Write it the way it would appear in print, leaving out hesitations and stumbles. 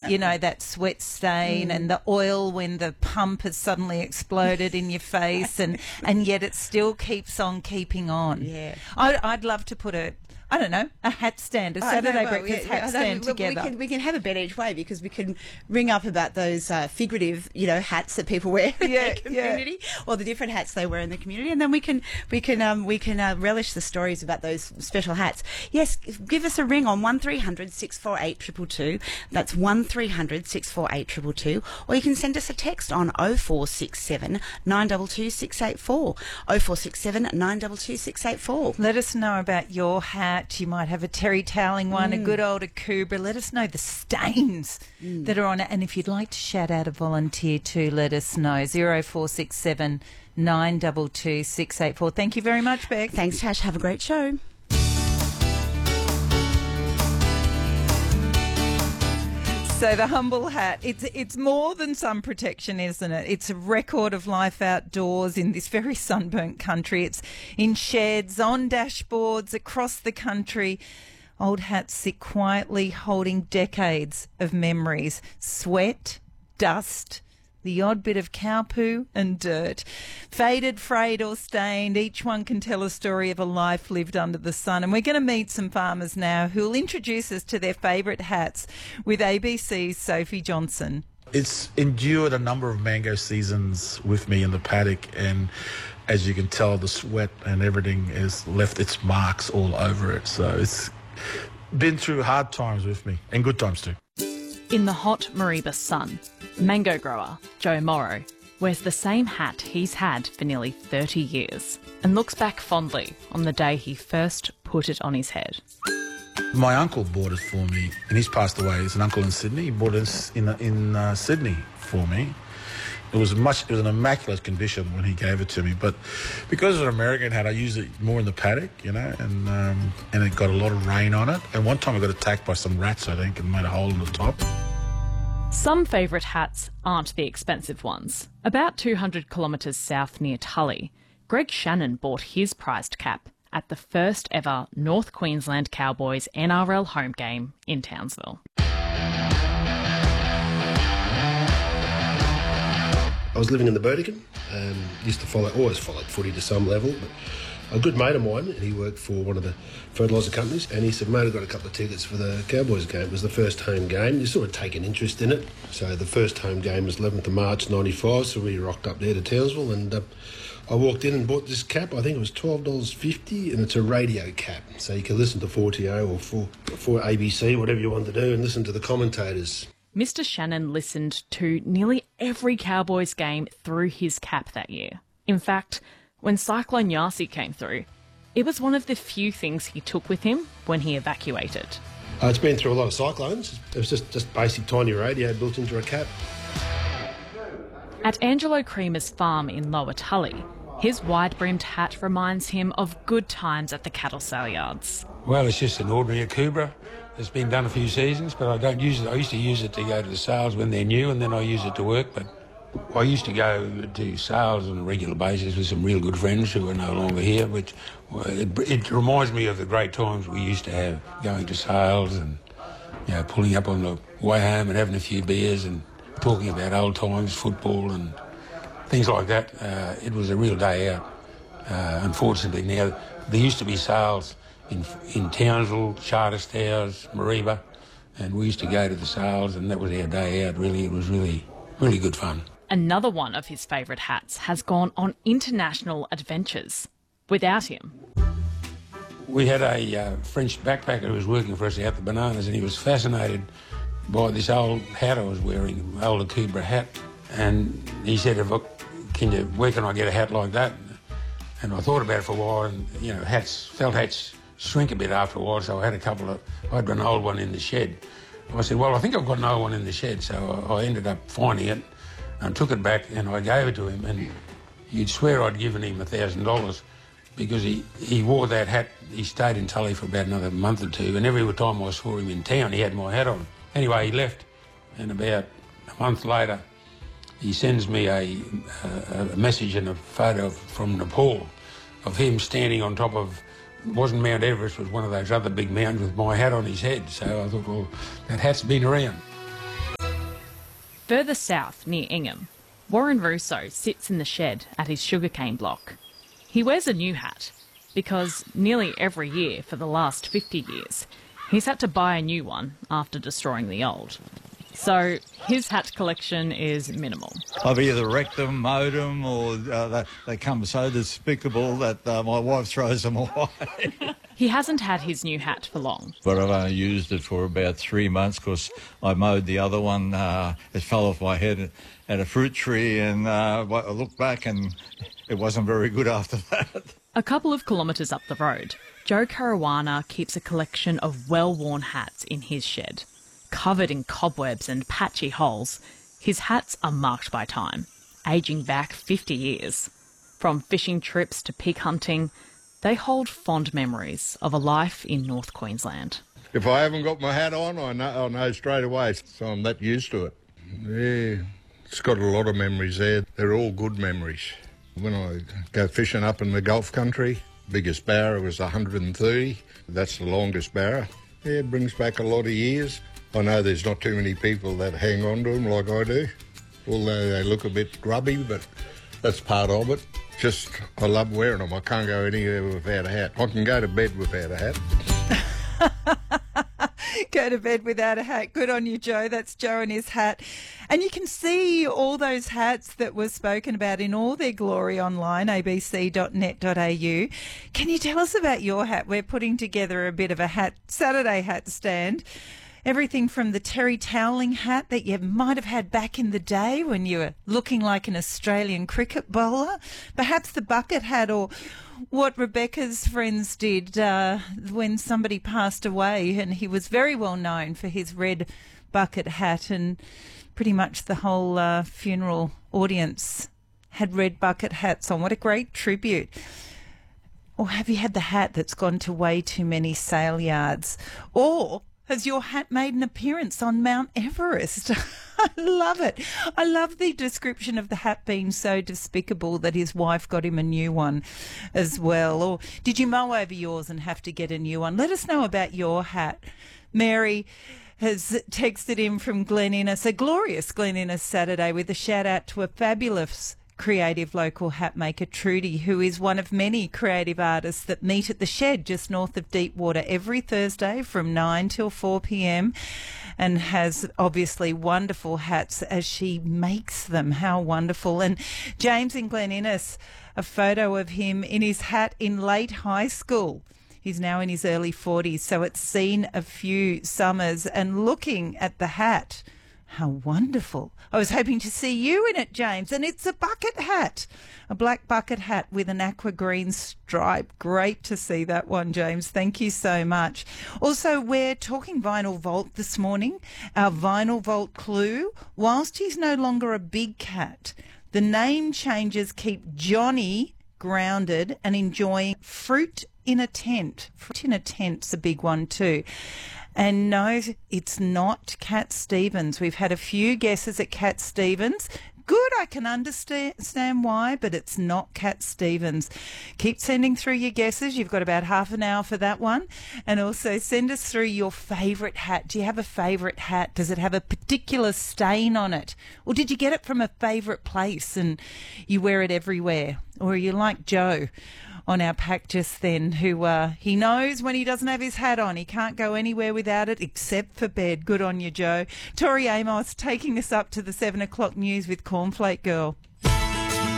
you know, that sweat stain and the oil when the pump has suddenly exploded in your face, and yet it still keeps on keeping on. Yeah. I'd love to put a hat stand, a Saturday breakfast hat stand together. We can have a bet each way, because we can ring up about those figurative, you know, hats that people wear in their community, or the different hats they wear in the community, and then we can relish the stories about those special hats. Yes, give us a ring on 1300 648 222. That's 1300 648 222, or you can send us a text on 0467 922 684. 0467 922 684. Let us know about your hat. You might have a terry toweling one, a good old Akubra. Let us know the stains that are on it. And if you'd like to shout out a volunteer too, let us know. 0467 922 684. Thank you very much, Beck. Thanks, Tash. Have a great show. So the humble hat, it's more than sun protection, isn't it? It's a record of life outdoors in this very sunburnt country. It's in sheds, on dashboards, across the country. Old hats sit quietly holding decades of memories. Sweat, dust, the odd bit of cow poo and dirt. Faded, frayed or stained, each one can tell a story of a life lived under the sun. And we're going to meet some farmers now who'll introduce us to their favourite hats with ABC's Sophie Johnson. It's endured a number of mango seasons with me in the paddock, and as you can tell, the sweat and everything has left its marks all over it. So it's been through hard times with me, and good times too. In the hot Mareeba sun, mango grower Joe Morrow wears the same hat he's had for nearly 30 years and looks back fondly on the day he first put it on his head. My uncle bought it for me, and he's passed away. He's an uncle in Sydney. He bought it in Sydney for me. It was an immaculate condition when he gave it to me, but because it's an American hat, I use it more in the paddock, you know, and it got a lot of rain on it. And one time I got attacked by some rats, I think, and made a hole in the top. Some favourite hats aren't the expensive ones. About 200 kilometres south near Tully, Greg Shannon bought his prized cap at the first ever North Queensland Cowboys NRL home game in Townsville. I was living in the Burdekin, always followed footy to some level, but a good mate of mine, and he worked for one of the fertiliser companies, and he said, mate, I've got a couple of tickets for the Cowboys game. It was the first home game. You sort of take an interest in it. So the first home game was 11th of March 95, so we rocked up there to Townsville, and I walked in and bought this cap. I think it was $12.50, and it's a radio cap, so you can listen to 4TO or 4 ABC, whatever you want to do, and listen to the commentators. Mr. Shannon listened to nearly every Cowboys game through his cap that year. In fact, when Cyclone Yasi came through, it was one of the few things he took with him when he evacuated. It's been through a lot of cyclones. It was just basic tiny radio built into a cap. At Angelo Creamer's farm in Lower Tully, his wide-brimmed hat reminds him of good times at the cattle sale yards. Well, it's just an ordinary Akubra. It's been done a few seasons, but I don't use it. I used to use it to go to the sales when they're new, and then I use it to work. But I used to go to sales on a regular basis with some real good friends who are no longer here, which it reminds me of the great times we used to have going to sales and, you know, pulling up on the way home and having a few beers and talking about old times, football and things like that. It was a real day out. Unfortunately now, there used to be sales in Townsville, Charters Towers, Mareeba, and we used to go to the sales, and that was our day out. Really, it was really, really good fun. Another one of his favourite hats has gone on international adventures without him. We had a French backpacker who was working for us out the Bananas, and he was fascinated by this old hat I was wearing, an old Akubra hat, and he said, where can I get a hat like that? And I thought about it for a while, and, you know, felt hats shrink a bit after a while, so I had an old one in the shed. I said, well, I think I've got an old one in the shed, so I ended up finding it and took it back and I gave it to him, and you'd swear I'd given him $1,000 because he wore that hat. He stayed in Tully for about another month or two, and every time I saw him in town, he had my hat on. Anyway, he left, and about a month later, he sends me a message and a photo from Nepal of him standing on top of, it wasn't Mount Everest, it was one of those other big mountains with my hat on his head. So I thought, well, that hat's been around. Further south, near Ingham, Warren Russo sits in the shed at his sugarcane block. He wears a new hat because nearly every year for the last 50 years, he's had to buy a new one after destroying the old. So his hat collection is minimal. I've either wrecked them, mowed them, or they come so despicable that my wife throws them away. He hasn't had his new hat for long. But I've only used it for about 3 months because I mowed the other one. It fell off my head at a fruit tree, and I looked back and it wasn't very good after that. A couple of kilometres up the road, Joe Caruana keeps a collection of well-worn hats in his shed. Covered in cobwebs and patchy holes, his hats are marked by time, ageing back 50 years. From fishing trips to pig hunting, they hold fond memories of a life in North Queensland. If I haven't got my hat on, I'll know straight away, so I'm that used to it. Yeah, it's got a lot of memories there. They're all good memories. When I go fishing up in the Gulf country, biggest barra was 130. That's the longest barra. Yeah, it brings back a lot of years. I know there's not too many people that hang on to them like I do, although they look a bit grubby, but that's part of it. Just, I love wearing them. I can't go anywhere without a hat. I can go to bed without a hat. Go to bed without a hat. Good on you, Joe. That's Joe and his hat. And you can see all those hats that were spoken about in all their glory online, abc.net.au. Can you tell us about your hat? We're putting together a bit of a Saturday hat stand. Everything from the Terry Toweling hat that you might have had back in the day when you were looking like an Australian cricket bowler, perhaps the bucket hat, or what Rebecca's friends did when somebody passed away, and he was very well known for his red bucket hat, and pretty much the whole funeral audience had red bucket hats on. What a great tribute. Or have you had the hat that's gone to way too many sale yards? Or has your hat made an appearance on Mount Everest? I love it. I love the description of the hat being so despicable that his wife got him a new one as well. Or did you mow over yours and have to get a new one? Let us know about your hat. Mary has texted in from Glen Innes, a glorious Glen Innes Saturday, with a shout out to a fabulous creative local hat maker, Trudy, who is one of many creative artists that meet at the Shed just north of Deepwater every Thursday from 9 till 4 p.m, and has obviously wonderful hats as she makes them. How wonderful. And James in Glen Innes, a photo of him in his hat in late high school. He's now in his early 40s, so it's seen a few summers. And looking at the hat, how wonderful. I was hoping to see you in it, James, and it's a bucket hat, a black bucket hat with an aqua green stripe. Great to see that one, James. Thank you so much. Also, we're talking Vinyl Vault this morning. Our Vinyl Vault clue, whilst he's no longer a big cat, the name changes keep Johnny grounded and enjoying fruit in a tent. Fruit in a tent's a big one too. And no, it's not Cat Stevens. We've had a few guesses at Cat Stevens. Good, I can understand why, but it's not Cat Stevens. Keep sending through your guesses. You've got about half an hour for that one. And also send us through your favourite hat. Do you have a favourite hat? Does it have a particular stain on it? Or did you get it from a favourite place and you wear it everywhere? Or are you like Joe on our pack just then, who he knows when he doesn't have his hat on, he can't go anywhere without it except for bed. Good on you, Joe. Tori Amos taking us up to the 7 o'clock news with Cornflake Girl.